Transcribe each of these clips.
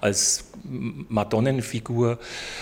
als Madonnenfigur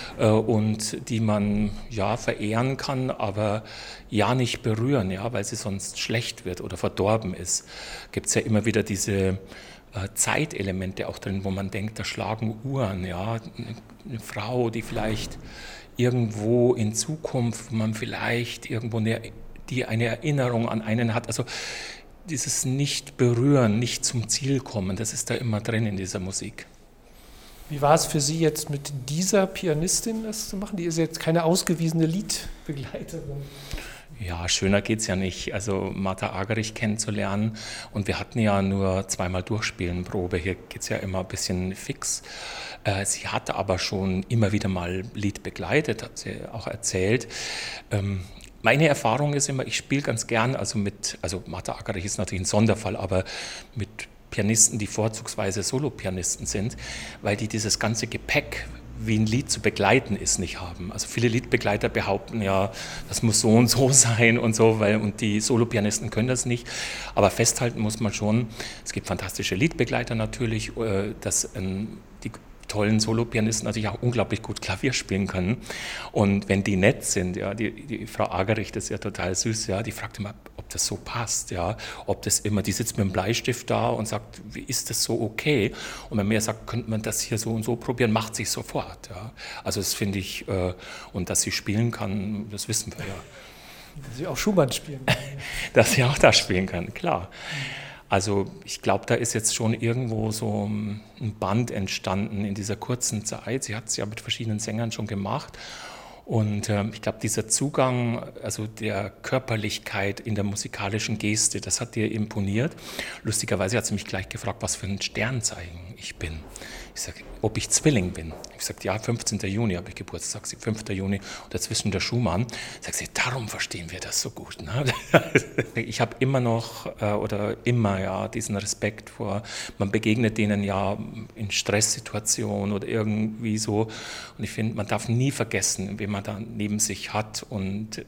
und die man ja verehren kann, aber ja nicht berühren, ja, weil sie sonst schlecht wird oder verdorben ist. Gibt es ja immer wieder diese Zeitelemente auch drin, wo man denkt, da schlagen Uhren, ja, eine Frau, die vielleicht irgendwo in Zukunft, wo man vielleicht irgendwo eine Erinnerung an einen hat, also dieses Nicht-Berühren, nicht zum Ziel kommen, das ist da immer drin in dieser Musik. Wie war es für Sie jetzt mit dieser Pianistin das zu machen? Die ist jetzt keine ausgewiesene Liedbegleiterin. Ja, schöner geht's ja nicht, also Martha Argerich kennenzulernen und wir hatten ja nur zweimal Durchspielen Probe, hier geht's ja immer ein bisschen fix. Sie hatte aber schon immer wieder mal Lied begleitet, hat sie auch erzählt. Meine Erfahrung ist immer, ich spiele ganz gern, also Martha Argerich ist natürlich ein Sonderfall, aber mit Pianisten, die vorzugsweise Solopianisten sind, weil die dieses ganze Gepäck, wie ein Lied zu begleiten ist, nicht haben. Also viele Liedbegleiter behaupten ja, das muss so und so sein und so, und die Solopianisten können das nicht. Aber festhalten muss man schon, es gibt fantastische Liedbegleiter natürlich, dass die tollen Solopianisten natürlich auch unglaublich gut Klavier spielen können. Und wenn die nett sind, ja, die Frau Argerich, das ist ja total süß, ja, die fragt immer, ob das so passt, ja, ob das immer, die sitzt mit dem Bleistift da und sagt, wie ist das so okay? Und wenn man sagt, könnte man das hier so und so probieren, macht sich sofort, ja. Also das finde ich, und dass sie spielen kann, das wissen wir ja. Dass sie auch Schumann spielen kann. Dass sie auch das spielen kann, klar. Also ich glaube, da ist jetzt schon irgendwo so ein Band entstanden in dieser kurzen Zeit. Sie hat es ja mit verschiedenen Sängern schon gemacht. Und ich glaube, dieser Zugang, also der Körperlichkeit in der musikalischen Geste, das hat ihr imponiert. Lustigerweise hat sie mich gleich gefragt, was für ein Sternzeichen ich bin. Ich sage, ob ich Zwilling bin. Ich sage, ja, 15. Juni habe ich Geburtstag. Sagt sie, 5. Juni und dazwischen der Schumann. Sagt sie, darum verstehen wir das so gut. Ne? Ich habe immer noch diesen Respekt vor, man begegnet denen ja in Stresssituationen oder irgendwie so. Und ich finde, man darf nie vergessen, wen man da neben sich hat. Und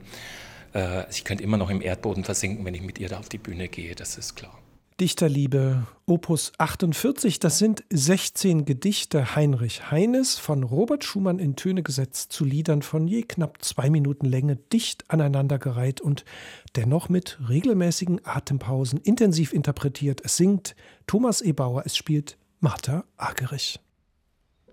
ich könnte immer noch im Erdboden versinken, wenn ich mit ihr da auf die Bühne gehe, das ist klar. Dichterliebe, Opus 48, das sind 16 Gedichte Heinrich Heines, von Robert Schumann in Töne gesetzt, zu Liedern von je knapp 2 Minuten Länge, dicht aneinandergereiht und dennoch mit regelmäßigen Atempausen intensiv interpretiert. Es singt Thomas E. Bauer, es spielt Martha Argerich.